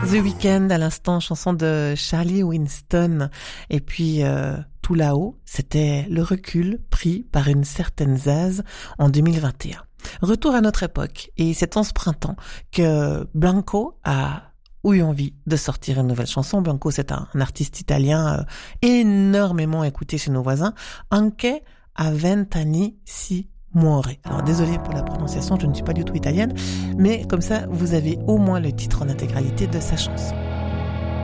The Weeknd à l'instant, chanson de Charlie Winston. Et puis tout là-haut, c'était le recul pris par une certaine Zaz en 2021. Retour à notre époque, et c'est en ce printemps que Blanco a eu envie de sortir une nouvelle chanson. Blanco, c'est un artiste italien énormément écouté chez nos voisins. Anche a 20 anni si muore. Alors désolé pour la prononciation, je ne suis pas du tout italienne, mais comme ça, vous avez au moins le titre en intégralité de sa chanson.